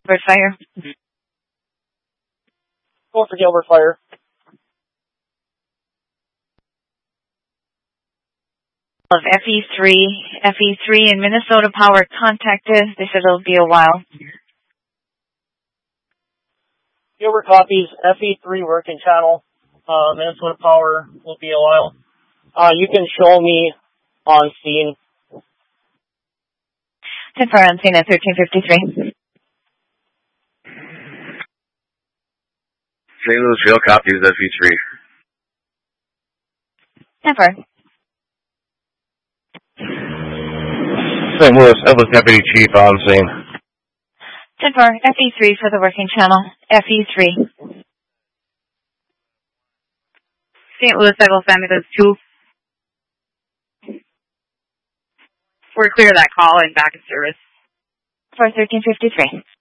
Gilbert Fire. Go for Gilbert Fire. Of FE3 and Minnesota Power contacted. They said it'll be a while. Gilbert copies FE3 working channel. Minnesota Power will be a while. You can show me on scene. 10-4 on scene at 1353. St. Louis Trail copies FE3. 10-4. St. Louis Elvis Deputy Chief on scene. 10-4, FE3 for the working channel. FE3. St. Louis Douglas Ambulance 2. We're clear of that call and back in service. For 1353.